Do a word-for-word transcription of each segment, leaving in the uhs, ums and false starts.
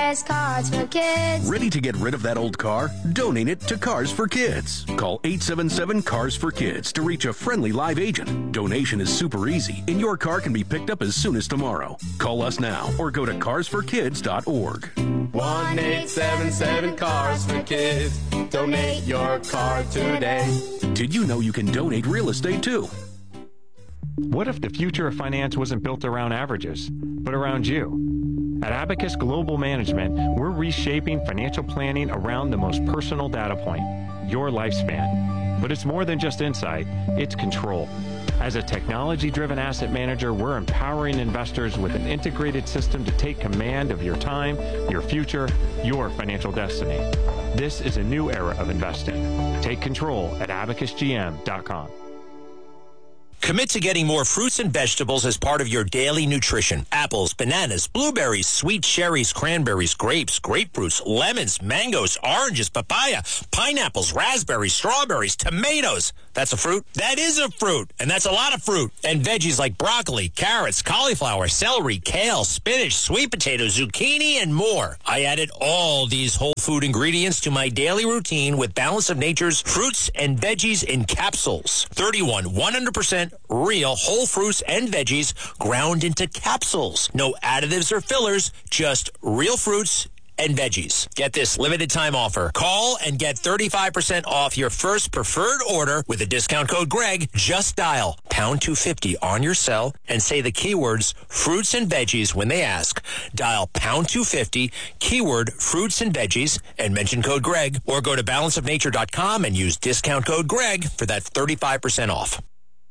says Cars for Kids. Ready to get rid of that old car? Donate it to Cars for Kids. Call eight seven seven, CARS for Kids to reach a friendly live agent. Donation is super easy, and your car can be picked up as soon as tomorrow. Call us now or go to cars for kids dot org. one eight seven seven, CARS for Kids. Donate your car today. Did you know you can donate real estate too? What if the future of finance wasn't built around averages, but around you? At Abacus Global Management, we're reshaping financial planning around the most personal data point, your lifespan. But it's more than just insight, it's control. As a technology-driven asset manager, we're empowering investors with an integrated system to take command of your time, your future, your financial destiny. This is a new era of investing. Take control at abacus g m dot com. Commit to getting more fruits and vegetables as part of your daily nutrition. Apples, bananas, blueberries, sweet cherries, cranberries, grapes, grapefruits, lemons, mangoes, oranges, papaya, pineapples, raspberries, strawberries, tomatoes. That's a fruit? That is a fruit, and that's a lot of fruit. And veggies like broccoli, carrots, cauliflower, celery, kale, spinach, sweet potatoes, zucchini, and more. I added all these whole food ingredients to my daily routine with Balance of Nature's fruits and veggies in capsules. thirty-one one hundred percent real whole fruits and veggies ground into capsules. No additives or fillers, just real fruits and veggies. Get this limited time offer. Call and get thirty-five percent off your first preferred order with the discount code Greg. Just dial pound two fifty on your cell and say the keywords fruits and veggies when they ask. Dial pound two fifty, keyword fruits and veggies, and mention code Greg, or go to balance of nature dot com and use discount code Greg for that thirty-five percent off.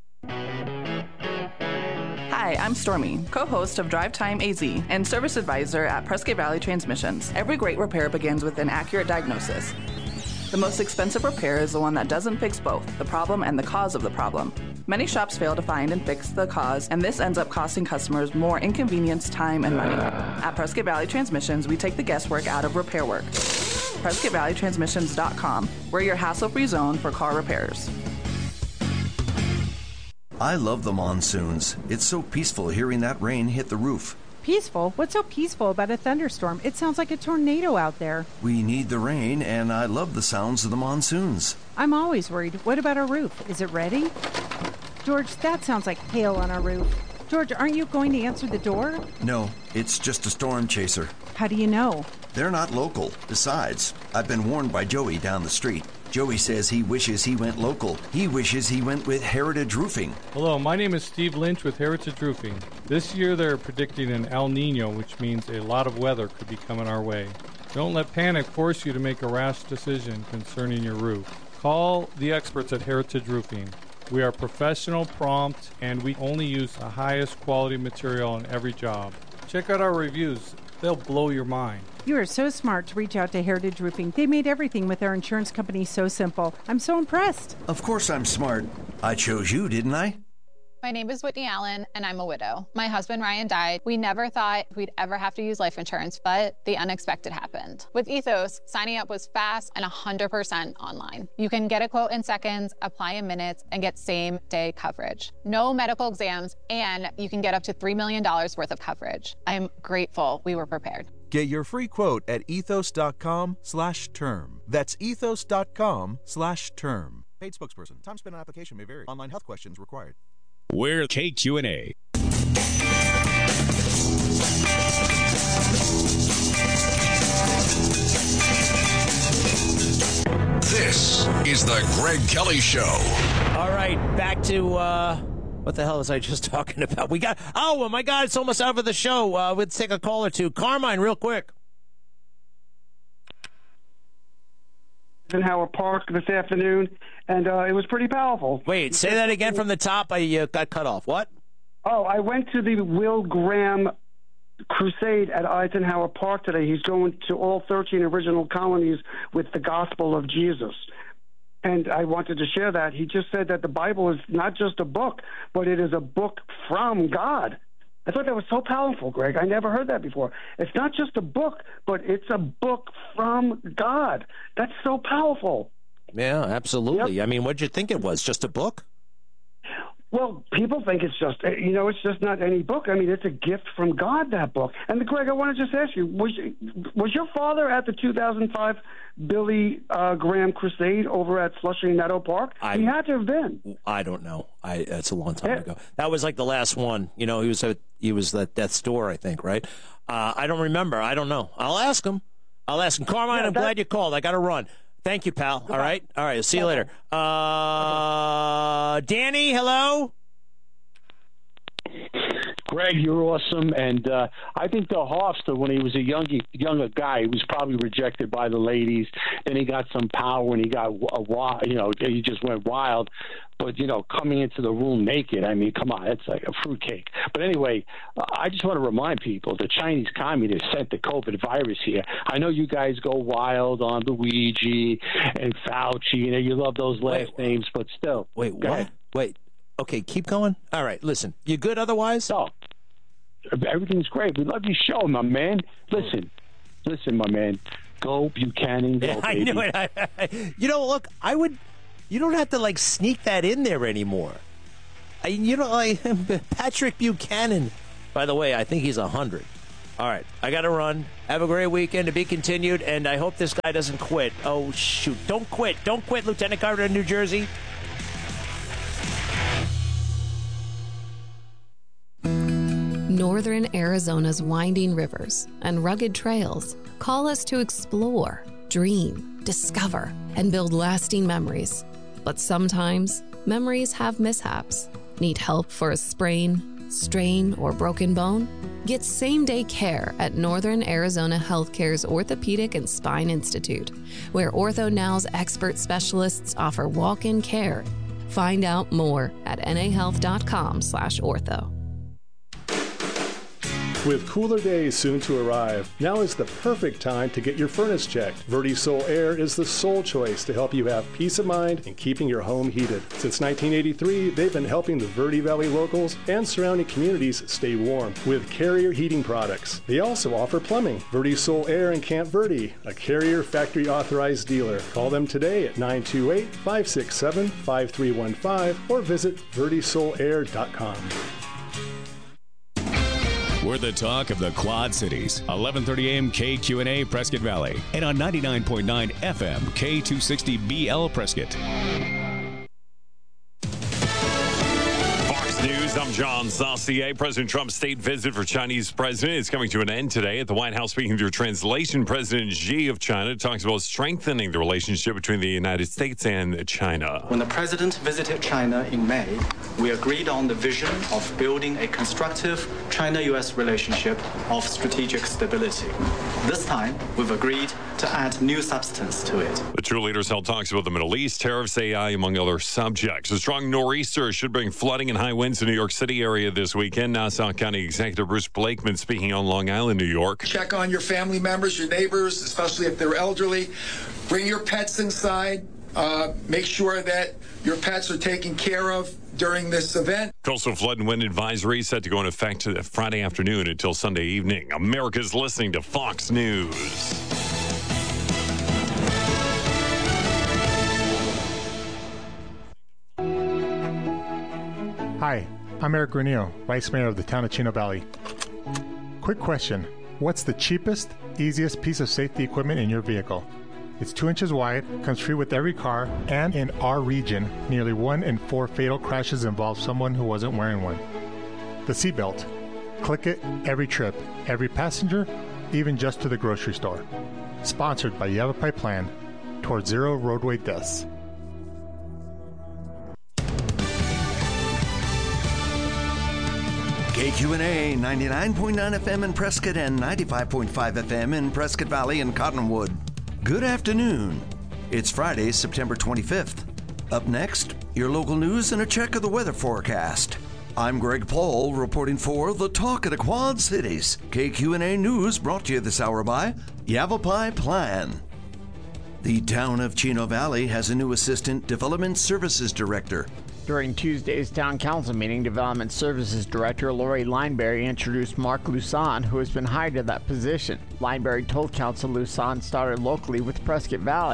Hi, I'm Stormy, co-host of Drive Time A Z and service advisor at Prescott Valley Transmissions. Every great repair begins with an accurate diagnosis. The most expensive repair is the one that doesn't fix both, the problem and the cause of the problem. Many shops fail to find and fix the cause, and this ends up costing customers more inconvenience, time, and money. At Prescott Valley Transmissions, we take the guesswork out of repair work. Prescott Valley Transmissions dot com. We're your hassle-free zone for car repairs. I love the monsoons. It's so peaceful hearing that rain hit the roof. Peaceful? What's so peaceful about a thunderstorm? It sounds like a tornado out there. We need the rain, and I love the sounds of the monsoons. I'm always worried. What about our roof? Is it ready? George, that sounds like hail on our roof. George, aren't you going to answer the door? No, it's just a storm chaser. How do you know? They're not local. Besides, I've been warned by Joey down the street. Joey says he wishes he went local. He wishes he went with Heritage Roofing. Hello, my name is Steve Lynch with Heritage Roofing. This year they're predicting an El Nino, which means a lot of weather could be coming our way. Don't let panic force you to make a rash decision concerning your roof. Call the experts at Heritage Roofing. We are professional, prompt, and we only use the highest quality material on every job. Check out our reviews. They'll blow your mind. You are so smart to reach out to Heritage Roofing. They made everything with their insurance company so simple. I'm so impressed. Of course I'm smart. I chose you, didn't I? My name is Whitney Allen, and I'm a widow. My husband, Ryan, died. We never thought we'd ever have to use life insurance, but the unexpected happened. With Ethos, signing up was fast and one hundred percent online. You can get a quote in seconds, apply in minutes, and get same-day coverage. No medical exams, and you can get up to three million dollars worth of coverage. I'm grateful we were prepared. Get your free quote at ethos.com slash term. That's ethos.com slash term. Paid spokesperson. Time spent on application may vary. Online health questions required. We're K Q and A. This is the Greg Kelly Show. All right, back to, uh, what the hell was I just talking about? We got, oh, my God, it's almost over the show. Uh, let's take a call or two. Carmine, real quick. In Howard Park this afternoon, and uh, it was pretty powerful. Wait, say that again from the top. I uh, got cut off. What? Oh, I went to the Will Graham crusade at Eisenhower Park today. He's going to all thirteen original colonies with the gospel of Jesus. And I wanted to share that. He just said that the Bible is not just a book, but it is a book from God. I thought that was so powerful, Greg. I never heard that before. It's not just a book, but it's a book from God. That's so powerful. Yeah, absolutely. Yep. I mean, what did you think it was? Just a book? Well, people think it's just, you know, it's just not any book. I mean, it's a gift from God, that book. And, Greg, I want to just ask you, was, was your father at the two thousand five Billy uh, Graham crusade over at Flushing Meadow Park? I, he had to have been. I don't know. I That's a long time yeah. ago. That was like the last one. You know, he was at, he was at death's door, I think, right? Uh, I don't remember. I don't know. I'll ask him. I'll ask him. Carmine, yeah, I'm that, glad you called. I got to run. Thank you, pal. Goodbye. All right? All right. I'll see you Bye. later. Uh, Danny, hello? Greg, you're awesome, and uh, I think the Hofstra, when he was a young, younger guy, he was probably rejected by the ladies. Then he got some power, and he got a wild, you know, he just went wild. But you know, coming into the room naked, I mean, come on, it's like a fruitcake. But anyway, uh, I just want to remind people: the Chinese communists sent the COVID virus here. I know you guys go wild on Luigi and Fauci, you know, you love those last wait, names, but still, wait, what? Ahead. Wait. Okay, keep going. All right, listen. You good otherwise? No. Everything's great. We love your show, my man. Listen. Listen, my man. Go Buchanan, go, yeah, I baby. knew it. I, I, you know, look, I would... You don't have to, like, sneak that in there anymore. I, you know, like, Patrick Buchanan. By the way, I think he's one hundred. All right, I got to run. Have a great weekend. To be continued, and I hope this guy doesn't quit. Oh, shoot. Don't quit. Don't quit, Lieutenant Governor of New Jersey. Northern Arizona's winding rivers and rugged trails call us to explore, dream, discover, and build lasting memories. But sometimes, memories have mishaps. Need help for a sprain, strain, or broken bone? Get same-day care at Northern Arizona Healthcare's Orthopedic and Spine Institute, where OrthoNow's expert specialists offer walk-in care. Find out more at nahealth.com slash ortho. With cooler days soon to arrive, now is the perfect time to get your furnace checked. Verde Sol Air is the sole choice to help you have peace of mind in keeping your home heated. Since nineteen eighty-three, they've been helping the Verde Valley locals and surrounding communities stay warm with Carrier heating products. They also offer plumbing. Verde Sol Air in Camp Verde, a Carrier factory authorized dealer. Call them today at nine two eight, five six seven, five three one five or visit verde sol air dot com. We're the talk of the Quad Cities. eleven thirty a.m. K Q N A Prescott Valley. And on ninety-nine point nine F M K two sixty B L Prescott. Fox News, I'm John Saucier. President Trump's state visit for Chinese president is coming to an end today. At the White House, speaking through translation, President Xi of China talks about strengthening the relationship between the United States and China. When the president visited China in May, we agreed on the vision of building a constructive China-U S relationship of strategic stability. This time, we've agreed to add new substance to it. The two leaders held talks about the Middle East, tariffs, A I, among other subjects. A strong nor'easter should bring flooding and high winds to the New York City area this weekend. Nassau County Executive Bruce Blakeman speaking on Long Island, New York. Check on your family members, your neighbors, especially if they're elderly. Bring your pets inside. Uh, make sure that your pets are taken care of during this event. Coastal flood and wind advisory set to go into effect Friday afternoon until Sunday evening. America's listening to Fox News. Hi, I'm Eric Granillo, Vice Mayor of the town of Chino Valley. Quick question. What's the cheapest, easiest piece of safety equipment in your vehicle? It's two inches wide, comes free with every car, and in our region, nearly one in four fatal crashes involve someone who wasn't wearing one. The seatbelt. Click it every trip, every passenger, even just to the grocery store. Sponsored by Yavapai Plan, towards zero roadway deaths. K Q N A ninety-nine point nine F M in Prescott and ninety-five point five F M in Prescott Valley and Cottonwood. Good afternoon. It's Friday, September twenty-fifth. Up next, your local news and a check of the weather forecast. I'm Greg Paul reporting for the Talk of the Quad Cities. K Q N A News brought to you this hour by Yavapai Plan. The town of Chino Valley has a new Assistant Development Services Director. During Tuesday's Town Council meeting, Development Services Director Lori Lineberry introduced Mark Lusan, who has been hired to that position. Lineberry told Council Lusan started locally with Prescott Valley.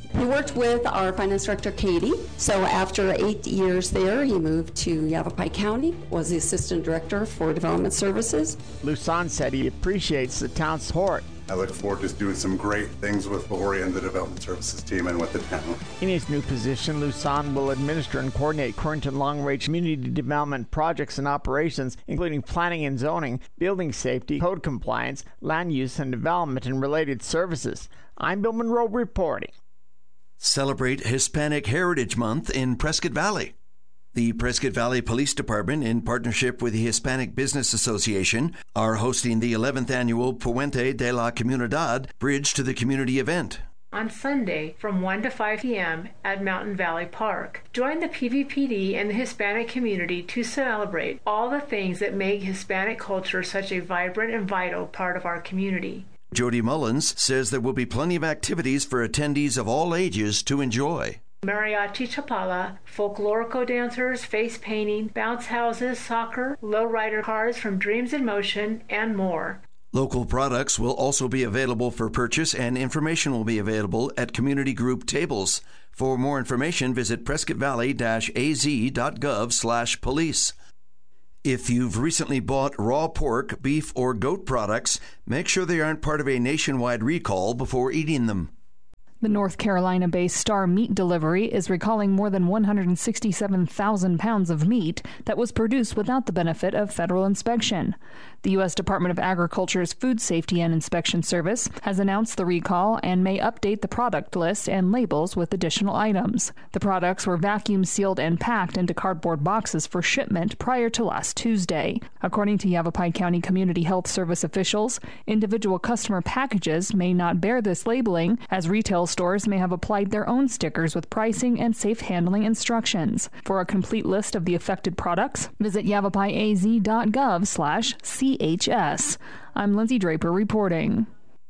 He worked with our finance director, Katie. So after eight years there, he moved to Yavapai County, was the assistant director for development services. Lusan said he appreciates the town's support. I look forward to doing some great things with Lahori and the development services team and with the town. In his new position, Lusan will administer and coordinate current and long-range community development projects and operations, including planning and zoning, building safety, code compliance, land use and development, and related services. I'm Bill Monroe reporting. Celebrate Hispanic Heritage Month in Prescott Valley. The Prescott Valley Police Department, in partnership with the Hispanic Business Association, are hosting the eleventh annual Puente de la Comunidad Bridge to the Community event. On Sunday from one to five p.m. at Mountain Valley Park. Join the P V P D and the Hispanic community to celebrate all the things that make Hispanic culture such a vibrant and vital part of our community. Jody Mullins says there will be plenty of activities for attendees of all ages to enjoy. Mariachi Chapala, folklorico dancers, face painting, bounce houses, soccer, lowrider cars from Dreams in Motion, and more. Local products will also be available for purchase, and information will be available at community group tables. For more information, visit prescott valley dash a z dot gov slash police. If you've recently bought raw pork, beef, or goat products, make sure they aren't part of a nationwide recall before eating them. The North Carolina-based Star Meat Delivery is recalling more than one hundred sixty-seven thousand pounds of meat that was produced without the benefit of federal inspection. The U S Department of Agriculture's Food Safety and Inspection Service has announced the recall and may update the product list and labels with additional items. The products were vacuum sealed and packed into cardboard boxes for shipment prior to last Tuesday. According to Yavapai County Community Health Service officials, individual customer packages may not bear this labeling, as retail stores may have applied their own stickers with pricing and safe handling instructions. For a complete list of the affected products, visit yavapai a z dot gov slash C H S. I'm Lindsay Draper reporting.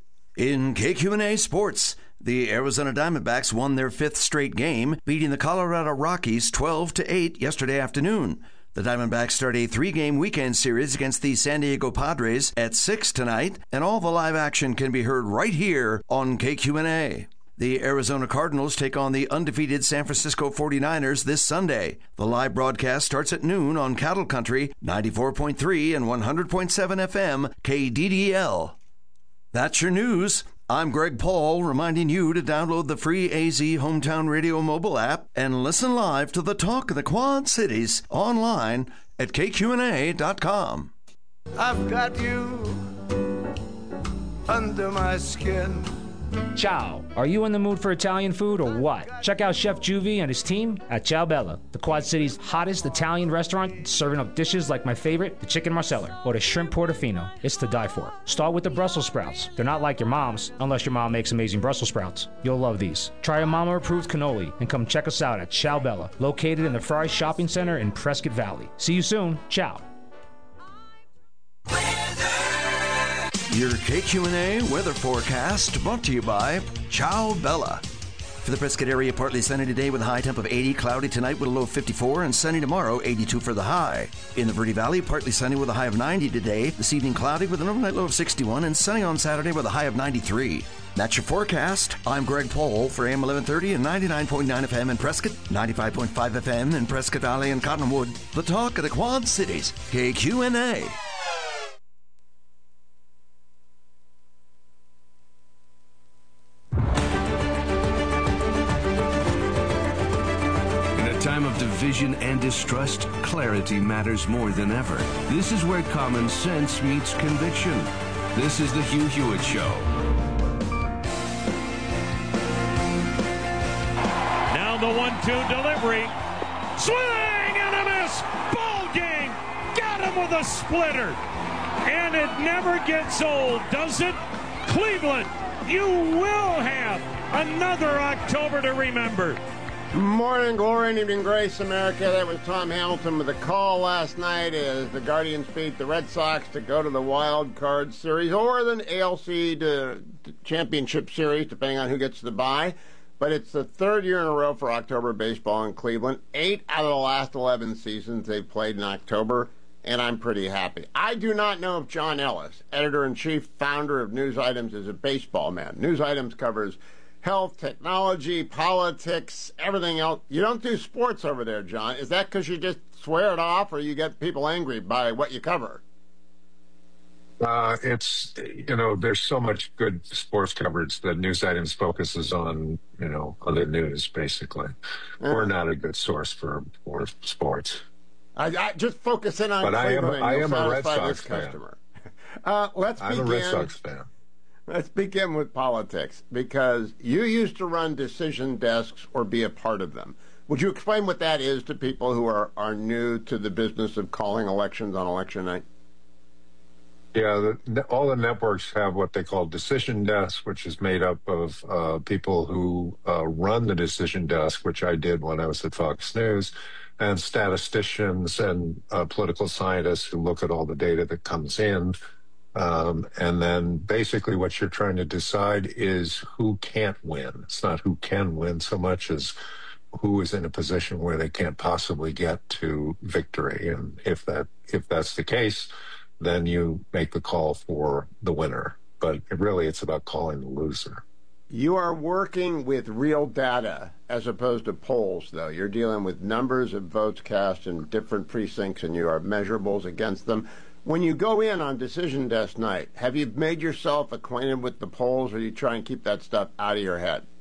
In K Q and A Sports, the Arizona Diamondbacks won their fifth straight game, beating the Colorado Rockies twelve to eight yesterday afternoon. The Diamondbacks start a three-game weekend series against the San Diego Padres at six tonight, and all the live action can be heard right here on K Q and A. The Arizona Cardinals take on the undefeated San Francisco forty-niners this Sunday. The live broadcast starts at noon on Cattle Country, ninety-four point three and one hundred point seven F M, K D D L. That's your news. I'm Greg Paul, reminding you to download the free A Z Hometown Radio mobile app and listen live to the Talk of the Quad Cities online at K Q N A dot com. I've got you under my skin. Ciao. Are you in the mood for Italian food or what? Check out Chef Juvie and his team at Ciao Bella, the Quad City's hottest Italian restaurant, serving up dishes like my favorite, the chicken marsala, or the shrimp portofino. It's to die for. Start with the Brussels sprouts. They're not like your mom's, unless your mom makes amazing Brussels sprouts. You'll love these. Try a mama-approved cannoli and come check us out at Ciao Bella, located in the Fry Shopping Center in Prescott Valley. See you soon. Ciao. Your K Q and A weather forecast brought to you by Ciao Bella. For the Prescott area, partly sunny today with a high temp of eighty, cloudy tonight with a low of fifty-four, and sunny tomorrow, eighty-two for the high. In the Verde Valley, partly sunny with a high of ninety today, this evening cloudy with an overnight low of sixty-one, and sunny on Saturday with a high of ninety-three. That's your forecast. I'm Greg Paul for A M eleven thirty and ninety-nine point nine F M in Prescott, ninety-five point five F M in Prescott Valley and Cottonwood. The talk of the Quad Cities, K Q and A. Time of division and distrust, clarity matters more than ever. This is where common sense meets conviction. This is the Hugh Hewitt Show. Now the one two delivery. Swing and a miss. Ball game. Got him with a splitter. And it never gets old, does it? Cleveland, you will have another October to remember. Morning glory and evening grace, America. That was Tom Hamilton with a call last night as the Guardians beat the Red Sox to go to the Wild Card Series or the A L C to, to Championship Series, depending on who gets the bye. But it's the third year in a row for October baseball in Cleveland. Eight out of the last eleven seasons they've played in October, and I'm pretty happy. I do not know if John Ellis, editor-in-chief, founder of News Items, is a baseball man. News Items covers health, technology, politics, everything else. You don't do sports over there, John. Is that because you just swear it off, or you get people angry by what you cover? Uh, it's, you know, there's so much good sports coverage that News Items focuses on, you know, other news, basically. Yeah. We're not a good source for, for sports. I, I just focus in on but Cleveland I am, and I you'll am a Red satisfy Sox this fan. customer. Uh, let's I'm begin. a Red Sox fan. Let's begin with politics, because you used to run decision desks or be a part of them. Would you explain what that is to people who are, are new to the business of calling elections on election night? Yeah, the, all the networks have what they call decision desks, which is made up of uh, people who uh, run the decision desk, which I did when I was at Fox News, and statisticians and uh, political scientists who look at all the data that comes in. Um, and then basically what you're trying to decide is who can't win. It's not who can win so much as who is in a position where they can't possibly get to victory. And if that if that's the case, then you make the call for the winner. But it really, it's about calling the loser. You are working with real data as opposed to polls, though. You're dealing with numbers of votes cast in different precincts, and you have measurables against them. When you go in on decision desk night, have you made yourself acquainted with the polls, or do you try and keep that stuff out of your head?